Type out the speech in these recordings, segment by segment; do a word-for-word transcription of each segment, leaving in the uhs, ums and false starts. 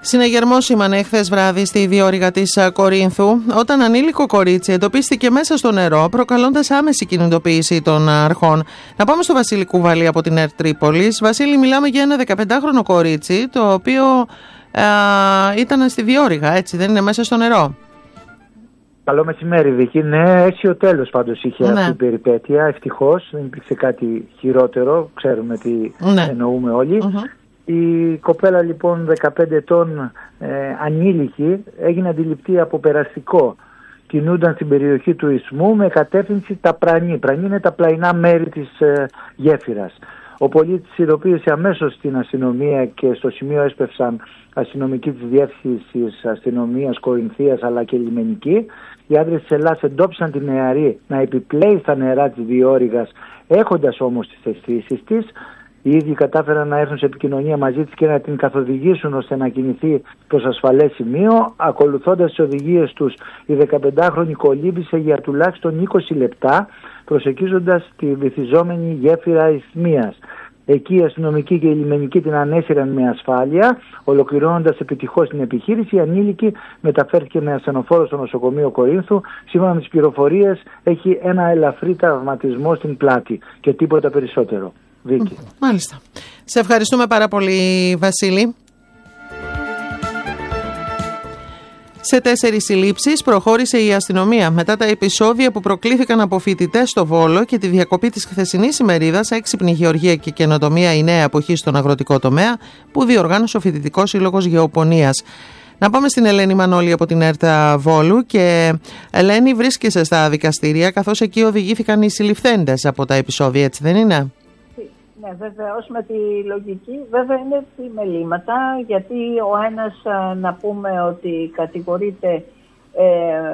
Συναγερμός σήμανε χθες βράδυ στη διόρυγα της Κορίνθου, όταν ανήλικο κορίτσι εντοπίστηκε μέσα στο νερό, προκαλώντας άμεση κινητοποίηση των αρχών. Να πάμε στο Βασίλη Κουβαλή από την ΕΡΤ Τρίπολης. Βασίλη, μιλάμε για ένα δεκαπεντάχρονο κορίτσι, το οποίο α, ήταν στη διόρυγα, έτσι, δεν είναι, μέσα στο νερό. Καλό μεσημέρι, Βίκη. Ναι, έτσι ο τέλος πάντως είχε ναι. αυτή η περιπέτεια. Ευτυχώς δεν υπήρξε κάτι χειρότερο. Ξέρουμε τι ναι. εννοούμε όλοι. Mm-hmm. Η κοπέλα λοιπόν δεκαπέντε ετών, ε, ανήλικη, έγινε αντιληπτή από περαστικό. Κινούνταν στην περιοχή του Ισμού με κατεύθυνση τα Πρανή. Πρανή είναι τα πλαϊνά μέρη της ε, γέφυρας. Ο πολίτης ειδοποίησε αμέσως στην αστυνομία και στο σημείο έσπευσαν αστυνομικοί της Διεύθυνσης Αστυνομίας Κορινθίας αλλά και λιμενική. Οι άντρες της Ελλάς εντόπισαν την νεαρή να επιπλέει στα νερά της διόρυγας, έχοντας όμως τις αισθήσεις της. Οι ίδιοι κατάφεραν να έρθουν σε επικοινωνία μαζί της και να την καθοδηγήσουν ώστε να κινηθεί προς ασφαλές σημείο. Ακολουθώντας τις οδηγίες τους, η δεκαπεντάχρονη κολύμπησε για τουλάχιστον είκοσι λεπτά, προσεγγίζοντας τη βυθιζόμενη γέφυρα Ισθμίας. Εκεί οι αστυνομικοί και οι λιμενικοί την ανέσυραν με ασφάλεια. Ολοκληρώνοντας επιτυχώς την επιχείρηση, η ανήλικη μεταφέρθηκε με ασθενοφόρο στο νοσοκομείο Κορίνθου. Σύμφωνα με τις πληροφορίες, έχει ένα ελαφρύ τραυματισμό στην πλάτη και τίποτα περισσότερο. Βίκη. Μάλιστα. Σε ευχαριστούμε πάρα πολύ, Βασίλη. Σε τέσσερις συλλήψεις προχώρησε η αστυνομία μετά τα επεισόδια που προκλήθηκαν από φοιτητές στο Βόλο και τη διακοπή της χθεσινής ημερίδας Έξυπνη Γεωργία και Καινοτομία, η νέα εποχή στον αγροτικό τομέα, που διοργάνωσε ο Φοιτητικός Σύλλογος Γεωπονίας. Να πάμε στην Ελένη Μανώλη από την ΕΡΤ Βόλου. Και Ελένη, βρίσκεσαι στα δικαστήρια, καθώς εκεί οδηγήθηκαν οι συλληφθέντες από τα επεισόδια, έτσι δεν είναι? Ναι, βεβαίως, με τη λογική, βέβαια είναι μελήματα, γιατί ο ένας, να πούμε ότι κατηγορείται, ε, ε,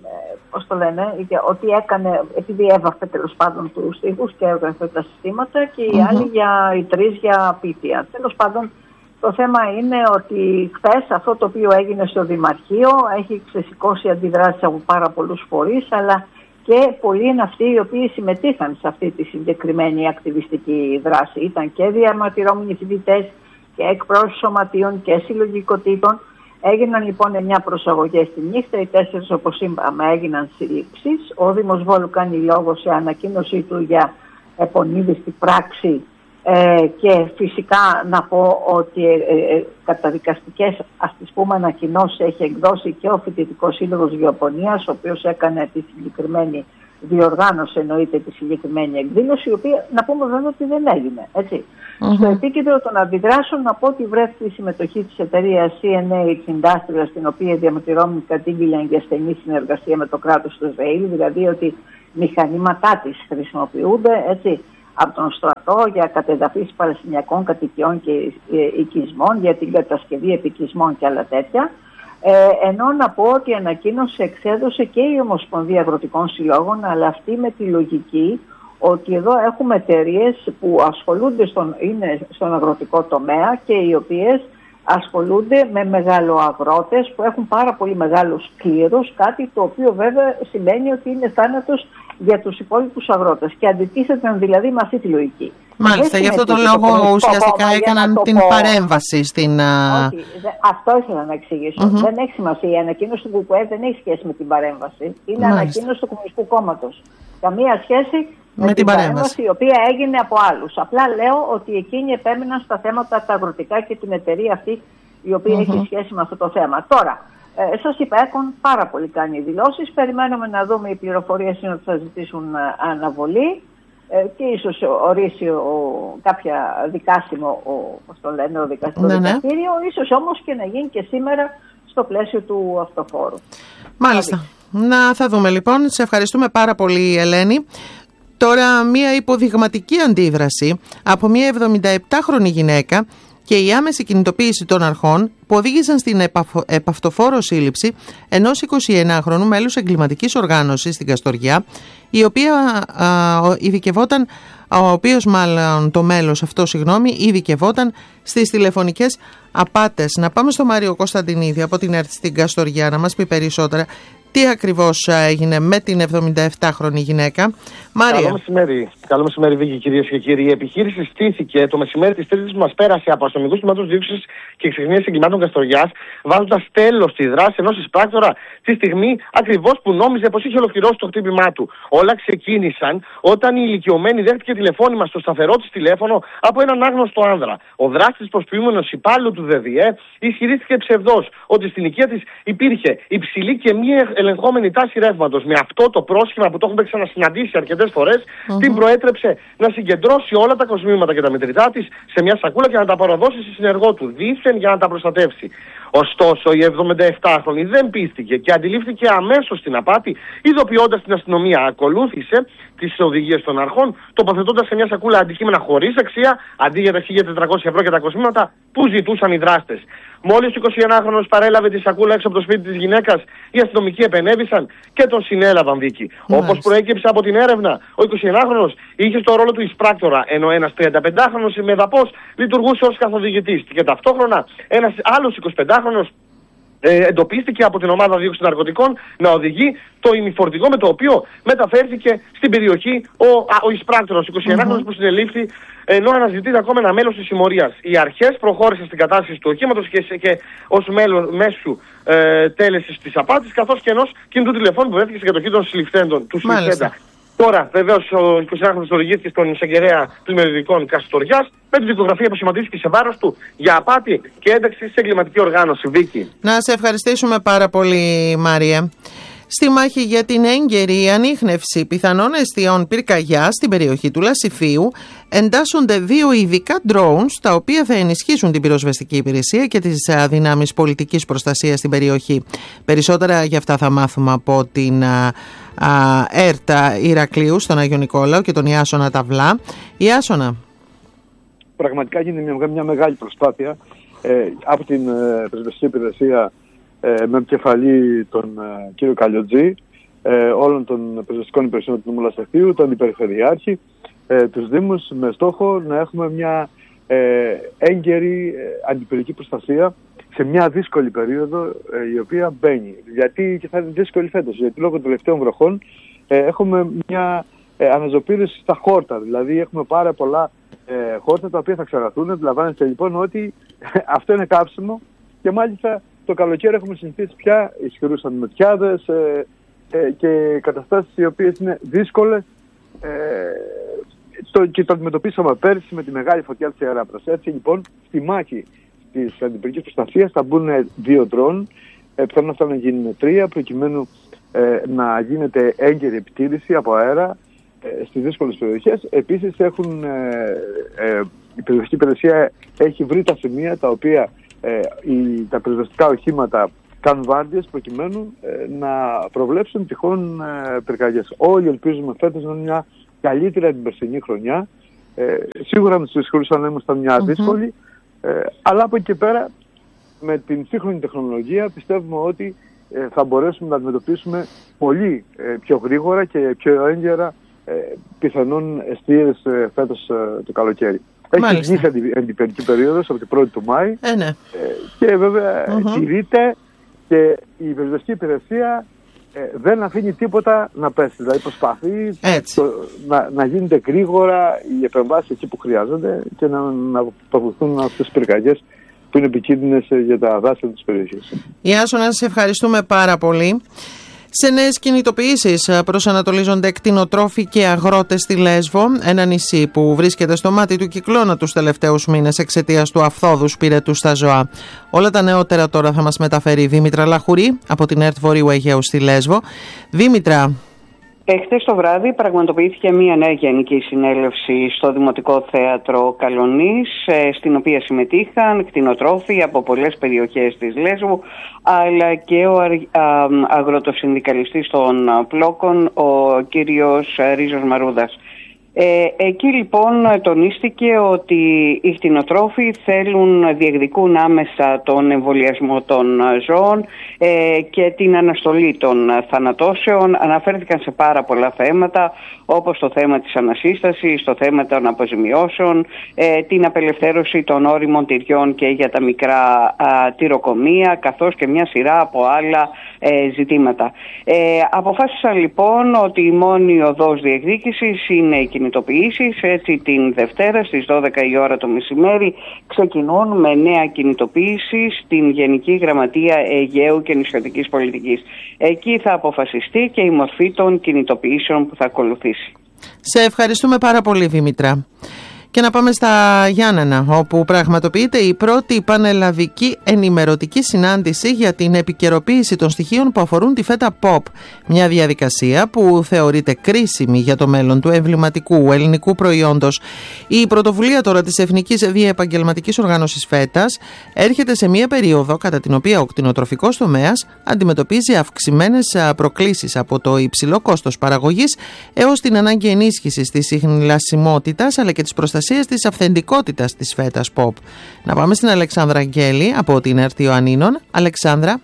πώς το λένε, ότι έκανε, επειδή έβαφε τέλος πάντων τους στίχους και έγραφε τα συστήματα, και οι mm-hmm. άλλοι, για, οι τρεις για πίτια. Τέλος πάντων, το θέμα είναι ότι χθες αυτό το οποίο έγινε στο Δημαρχείο έχει ξεσηκώσει αντιδράσεις από πάρα πολλούς φορείς, αλλά και πολλοί είναι αυτοί οι οποίοι συμμετείχαν σε αυτή τη συγκεκριμένη ακτιβιστική δράση. Ήταν και διαμαρτυρόμενοι φοιτητές και εκπρόσωποι σωματείων και συλλογικοτήτων. Έγιναν λοιπόν εννιά προσαγωγές τη νύχτα, οι τέσσερις, όπως είπαμε, έγιναν συλλήψεις. Ο Δήμος Βόλου κάνει λόγο σε ανακοίνωσή του για επονίδιστη πράξη. Ε, και φυσικά να πω ότι ε, ε, καταδικαστικές, ας τις πούμε, ανακοινώσεις έχει εκδώσει και ο Φοιτητικός Σύλλογος Γεωπονίας, ο οποίος έκανε τη συγκεκριμένη διοργάνωση, εννοείται τη συγκεκριμένη εκδήλωση, η οποία, να πούμε βέβαια, ότι δεν έγινε, έτσι. Mm-hmm. Στο επίκεντρο των αντιδράσεων, να πω ότι βρέθηκε η συμμετοχή της εταιρείας σι εν έιτς Industrial, στην οποία οι διαμαρτυρόμενοι κατήγγειλαν για στενή συνεργασία με το κράτος του Ισραήλ, δηλαδή ότι μηχανήματά της χρησιμοποιούνται, έτσι, από τον στρατό για κατεδαφίσεις παλαιστινιακών κατοικιών και οικισμών, για την κατασκευή επικισμών και άλλα τέτοια. Ε, ενώ να πω ότι η ανακοίνωση εξέδωσε και η Ομοσπονδία Αγροτικών Συλλόγων, αλλά αυτή με τη λογική ότι εδώ έχουμε εταιρείες που ασχολούνται στον, είναι στον αγροτικό τομέα και οι οποίες ασχολούνται με μεγαλοαγρότες που έχουν πάρα πολύ μεγάλους κλήρους, κάτι το οποίο βέβαια σημαίνει ότι είναι θάνατος για τους υπόλοιπους αγρότες, και αντιτίθεταν δηλαδή με αυτή τη λογική. Μάλιστα, γι' αυτό τον λόγο ουσιαστικά έκαναν την πω... παρέμβαση στην... Όχι, δε, αυτό ήθελα να εξηγήσω. Mm-hmm. Δεν έχει σημασία. Η ανακοίνωση του ΚΚΕ δεν έχει σχέση με την παρέμβαση. Είναι Μάλιστα. ανακοίνωση του Κομμουνιστικού Κόμματος. Καμία σχέση με, με την, την παρέμβαση. παρέμβαση, η οποία έγινε από άλλους. Απλά λέω ότι εκείνοι επέμειναν στα θέματα τα αγροτικά και την εταιρεία αυτή, η οποία mm-hmm. έχει σχέση με αυτό το θέμα. Τώρα, Ε, σας είπα, έχουν πάρα πολύ κάνει δηλώσεις. Περιμένουμε να δούμε, οι πληροφορίες είναι ότι θα ζητήσουν αναβολή ε, και ίσως ορίσει ο, κάποια δικάσιμο, ο, πώς το λένε, ο δικαστικό ναι, δικαστήριο, ναι. ίσως όμως και να γίνει και σήμερα στο πλαίσιο του αυτοφόρου. Μάλιστα. Δηλαδή. Να θα δούμε λοιπόν. Σε ευχαριστούμε πάρα πολύ, Ελένη. Τώρα, μια υποδειγματική αντίδραση από μια εβδομηνταεπτάχρονη γυναίκα και η άμεση κινητοποίηση των αρχών που οδήγησαν στην επαυτοφόρο σύλληψη ενός εικοσιενάχρονου μέλους εγκληματικής οργάνωσης στην Καστοριά, η οποία α, ειδικευόταν, ο οποίος μάλλον το μέλος αυτό, συγγνώμη, ειδικευόταν στις τηλεφωνικές απάτες. Να πάμε στο Μάριο Κωνσταντινίδη από την ΕΡΤ στην Καστοριά να μας πει περισσότερα τι ακριβώς έγινε με την εβδομηνταεπτάχρονη γυναίκα. Μάρια. Καλό μεσημέρι, καλό μεσημέρι Βίκη, κυρίες και κύριοι. Η επιχείρηση στήθηκε το μεσημέρι της Τρίτης που μας πέρασε από αστυνομικούς τμήματος διεύθυνσης και εξεχνίας εγκλημάτων Καστοριάς, βάζοντας τέλος στη δράση ενός εισπράκτορα τη στιγμή ακριβώς που νόμιζε πως είχε ολοκληρώσει το χτύπημά του. Όλα ξεκίνησαν όταν η ηλικιωμένη δέχτηκε τηλεφώνημα στο σταθερό της τηλέφωνο από έναν άγνωστο άνδρα. Ο δράστης, προσποιούμενος υπάλληλο του ΔΔΕ, ισχυρίστηκε ψευδός ότι στην οικία της υπήρχε υψηλή και μη ελεγχόμενη τάση ρεύματος. Με αυτό το πρόσχημα που το έχουμε ξανασυναντήσει αρκετές φορές, mm-hmm. την προέτρεψε να συγκεντρώσει όλα τα κοσμήματα και τα μετρητά της σε μια σακούλα και να τα παραδώσει σε συνεργό του, δήθεν για να τα προστατεύσει. Ωστόσο, η εβδομηνταεπτάχρονη δεν πίστηκε και αντιλήφθηκε αμέσως την απάτη, ειδοποιώντας την αστυνομία. Ακολούθησε τις οδηγίες των αρχών, τοποθετώντας σε μια σακούλα αντικείμενα χωρίς αξία, αντί για τα χίλια τετρακόσια ευρώ και τα κοσμήματα που ζητούσαν οι δράστες. Μόλις ο εικοσιενάχρονος παρέλαβε τη σακούλα έξω από το σπίτι της γυναίκας, οι αστυνομικοί επενέβησαν και τον συνέλαβαν, Βίκη. Όπως προέκυψε από την έρευνα, ο εικοσιενάχρονος είχε στο ρόλο του εισπράκτορα, ενώ ένας τριανταπεντάχρονος με δαπός λειτουργούσε ως καθοδηγητής. Και ταυτόχρονα ένας άλλος εικοσιπεντάχρονος Ε, εντοπίστηκε από την ομάδα δίωξης ναρκωτικών να οδηγεί το ημιφορτηγό με το οποίο μεταφέρθηκε στην περιοχή ο, α, ο εισπράκτορας, εικοσιενάχρονος mm-hmm. που συνελήφθη, ενώ αναζητείται ακόμα ένα μέλος της συμμορίας. Οι αρχές προχώρησαν στην κατάσταση του οχήματος και, και ως μέλος μέσου ε, τέλεσης της απάτης, καθώς και ενός κινητού τηλεφώνου που βρέθηκε στην κατοχή των συλληφθέντων του συλληφθέντα. Τώρα, βεβαίως, ο εικοσιενάχρονος οδηγήθηκε στον εισαγγελέα πλημμυρικών Καστοριάς με τη δικογραφία που σχηματίστηκε σε βάρος του για απάτη και ένταξη σε εγκληματική οργάνωση. Βίκη. Να σε ευχαριστήσουμε πάρα πολύ, Μάρια. Στη μάχη για την έγκαιρη ανίχνευση πιθανών αιστείων πυρκαγιάς στην περιοχή του Λασιφίου εντάσσονται δύο ειδικά drones, τα οποία θα ενισχύσουν την πυροσβεστική υπηρεσία και τις δυνάμεις πολιτικής προστασίας στην περιοχή. Περισσότερα για αυτά θα μάθουμε από την ΕΡΤΑ Ηρακλείου στον Άγιο Νικόλαο και τον Ιάσονα Ταυλά. Ιάσονα. Πραγματικά γίνεται μια, μια μεγάλη προσπάθεια ε, από την ε, πυροσβεστική υπηρεσία ε, με επικεφαλή τον ε, κύριο Καλιοτζή, ε, όλων των πυροσβεστικών υπηρεσιών του Νομού Λασιφίου, τον Υπερηφερειάρχη, ε, τους Δήμους, με στόχο να έχουμε μια ε, έγκαιρη ε, αντιπυρική προστασία σε μια δύσκολη περίοδο ε, η οποία μπαίνει. Γιατί και θα είναι δύσκολη φέτος, γιατί λόγω των τελευταίων βροχών ε, έχουμε μια ε, αναζωπήρωση στα χόρτα. Δηλαδή έχουμε πάρα πολλά ε, χόρτα τα οποία θα ξαγαθούν. Αντιλαμβάνεστε λοιπόν ότι αυτό είναι κάψιμο και μάλιστα το καλοκαίρι έχουμε συνηθίσει πια ισχυρούς αντιμετιάδες ε, ε, και καταστάσεις οι οποίες είναι δύσκολες ε, το, και το αντιμετωπίσαμε πέρσι με τη μεγάλη φωτιά της Ιεράπρας. Έτσι λοιπόν στη μάχη της αντιπυρικής προστασίας θα μπουν δύο ντρόν, ε, πιθανόν αυτά να γίνουν τρία, προκειμένου ε, να γίνεται έγκαιρη επιτήρηση από αέρα ε, στις δύσκολες περιοχές. Επίσης έχουν, ε, ε, η πυροσβεστική υπηρεσία έχει βρει τα σημεία τα οποία ε, οι, τα πυροσβεστικά οχήματα κάνουν βάρδιες προκειμένου ε, να προβλέψουν τυχόν ε, πυρκαγιές. Όλοι ελπίζουμε φέτος να είναι μια καλύτερη από την περσινή χρονιά. Ε, σίγουρα με τους ισχυρούς ανέμους ήταν μια mm-hmm. δύσκολη. Ε, αλλά από εκεί και πέρα με την σύγχρονη τεχνολογία πιστεύουμε ότι ε, θα μπορέσουμε να αντιμετωπίσουμε πολύ ε, πιο γρήγορα και πιο έγκαιρα ε, πιθανόν εστίες ε, φέτος ε, το καλοκαίρι. Έχει γίνει αντιπυρική περίοδος από την πρώτη του Μάη ε, ναι. ε, και βέβαια mm-hmm. τηρείται και η πυροσβεστική υπηρεσία ε, δεν αφήνει τίποτα να πέσει. Δηλαδή προσπαθεί το, να, να γίνεται γρήγορα οι επεμβάσεις εκεί που χρειάζονται και να, να προωθούν αυτές τις πυρκαγιές που είναι επικίνδυνες για τα δάση της περιοχής. Ιάσονα, σε ευχαριστούμε πάρα πολύ. Σε νέες κινητοποιήσεις προσανατολίζονται κτηνοτρόφοι και αγρότες στη Λέσβο, ένα νησί που βρίσκεται στο μάτι του κυκλώνα τους τελευταίους μήνες εξαιτίας του αυθόδου πυρετού στα ζώα. Όλα τα νεότερα τώρα θα μας μεταφέρει η Δήμητρα Λαχουρή από την ΕΡΤ Βορείου Αιγαίου στη Λέσβο. Δήμητρα. Εχθές το βράδυ πραγματοποιήθηκε μια νέα γενική συνέλευση στο Δημοτικό Θέατρο Καλονής, στην οποία συμμετείχαν κτηνοτρόφοι από πολλές περιοχές της Λέσβου, αλλά και ο αγροτοσυνδικαλιστής των Πλόκων, ο κύριος Ρίζος Μαρούδας. Ε, εκεί λοιπόν τονίστηκε ότι οι κτηνοτρόφοι θέλουν, διεκδικούν άμεσα τον εμβολιασμό των ζώων ε, και την αναστολή των θανατώσεων. Αναφέρθηκαν σε πάρα πολλά θέματα, όπως το θέμα της ανασύστασης, το θέμα των αποζημιώσεων, ε, την απελευθέρωση των ώριμων τυριών και για τα μικρά α, τυροκομεία, καθώς και μια σειρά από άλλα ε, ζητήματα. Ε, αποφάσισαν λοιπόν ότι η μόνη οδός διεκδίκησης είναι οι κινητοποιήσεις. Έτσι την Δευτέρα στις δώδεκα η ώρα το μεσημέρι ξεκινούν με νέα κινητοποίηση στην Γενική Γραμματεία Αιγαίου και Νησιωτικής Πολιτικής. Εκεί θα αποφασιστεί και η μορφή των κινητοποιήσεων που θα ακολουθήσει. Σε ευχαριστούμε πάρα πολύ, Δήμητρα. Και να πάμε στα Γιάννενα, όπου πραγματοποιείται η πρώτη πανελλαδική ενημερωτική συνάντηση για την επικαιροποίηση των στοιχείων που αφορούν τη φέτα Pop. Μια διαδικασία που θεωρείται κρίσιμη για το μέλλον του εμβληματικού ελληνικού προϊόντος. Η πρωτοβουλία τώρα της Εθνικής Διεπαγγελματικής Οργάνωσης Φέτας έρχεται σε μια περίοδο κατά την οποία ο κτηνοτροφικός τομέας αντιμετωπίζει αυξημένες προκλήσεις, από το υψηλό κόστος παραγωγής έως την ανάγκη ενίσχυσης της ιχνηλασιμότητας αλλά και της προστασίας της αυθεντικότητας της φέτας Pop. Να πάμε στην Αλεξάνδρα Αγγέλη από την ΕΡΤ Ιωαννίνων. Αλεξάνδρα.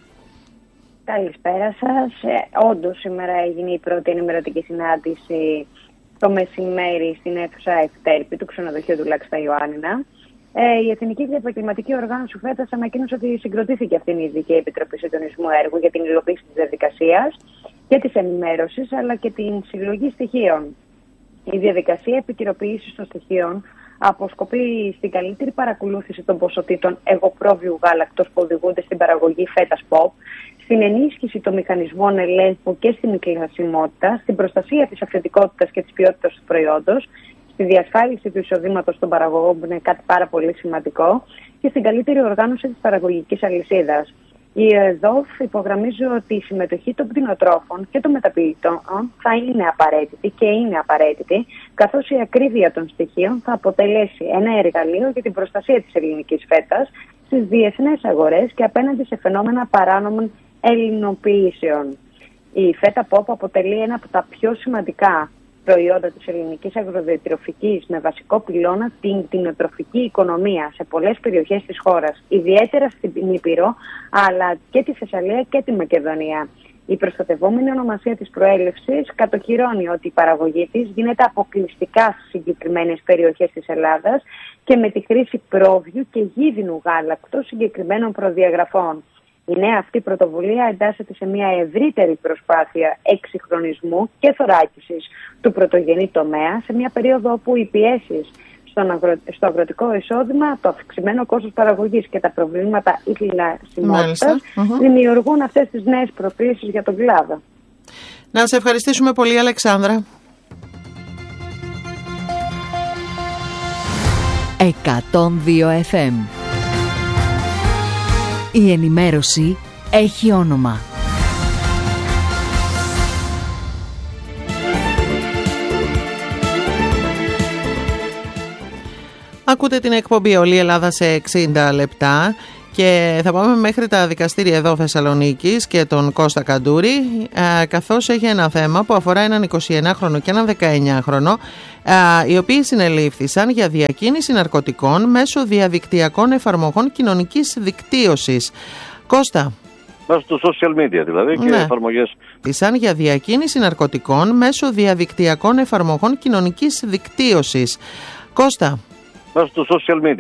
Καλησπέρα σας. Ε, όντως σήμερα έγινε η πρώτη ενημερωτική συνάντηση το μεσημέρι στην αίθουσα Ευτέρπη του ξενοδοχείου του Λάξ στα Ιωάννινα. Ε, η Εθνική Διεπαγγελματική Οργάνωση Φέτας ανακοίνωσε ότι συγκροτήθηκε αυτήν η Ειδική Επιτροπή Συντονισμού Έργου για την υλοποίηση της διαδικασίας και της ενημέρωσης αλλά και την συλλογή στοιχείων. Η διαδικασία επικαιροποίησης των στοιχείων αποσκοπεί στην καλύτερη παρακολούθηση των ποσοτήτων εγωπρόβιου γάλακτος που οδηγούνται στην παραγωγή φέτας Pop, στην ενίσχυση των μηχανισμών ελέγχου και στην ιχνηλασιμότητα, στην προστασία της αυθεντικότητας και της ποιότητας του προϊόντος, στη διασφάλιση του εισοδήματος των παραγωγών, που είναι κάτι πάρα πολύ σημαντικό, και στην καλύτερη οργάνωση της παραγωγικής αλυσίδας. Η ΕΔΟΦ υπογραμμίζει ότι η συμμετοχή των κτηνοτρόφων και των μεταποιητών θα είναι απαραίτητη και είναι απαραίτητη, καθώς η ακρίβεια των στοιχείων θα αποτελέσει ένα εργαλείο για την προστασία της ελληνικής φέτας στις διεθνές αγορές και απέναντι σε φαινόμενα παράνομων ελληνοποιήσεων. Η φέτα Pop αποτελεί ένα από τα πιο σημαντικά προϊόντα της ελληνικής αγροδιατροφικής με βασικό πυλώνα την κτηνοτροφική οικονομία σε πολλές περιοχές της χώρας, ιδιαίτερα στην Ήπειρο, αλλά και τη Θεσσαλία και τη Μακεδονία. Η προστατευόμενη ονομασία της προέλευσης κατοχυρώνει ότι η παραγωγή της γίνεται αποκλειστικά στις συγκεκριμένες περιοχές της Ελλάδας και με τη χρήση πρόβιου και γίδινου γάλακτος συγκεκριμένων προδιαγραφών. Η νέα αυτή πρωτοβουλία εντάσσεται σε μια ευρύτερη προσπάθεια εξυγχρονισμού και θωράκισης του πρωτογενή τομέα σε μια περίοδο όπου οι πιέσεις αγρο... στο αγροτικό εισόδημα, το αυξημένο κόστος παραγωγής και τα προβλήματα ιχνηλασιμότητας uh-huh. δημιουργούν αυτές τις νέες προκλήσεις για τον κλάδο. Να σε ευχαριστήσουμε πολύ, Αλεξάνδρα. εκατόν δύο εφ εμ. Η ενημέρωση έχει όνομα. Ακούτε την εκπομπή Όλη η Ελλάδα σε εξήντα λεπτά και θα πάμε μέχρι τα δικαστήρια εδώ Θεσσαλονίκης και τον Κώστα Καντούρη, καθώς έχει ένα θέμα που αφορά έναν εικοσιενάχρονο και έναν δεκαεννιάχρονο, οι οποίοι συνελήφθησαν για διακίνηση ναρκωτικών μέσω διαδικτυακών εφαρμογών κοινωνικής δικτύωσης. Κώστα. Μέσω του social media δηλαδή και ναι. εφαρμογές. Πισαν για διακίνηση ναρκωτικών μέσω διαδικτυακών εφαρμογών κοινωνικής δικτύωσης. Κώστα. Μέσω του social media.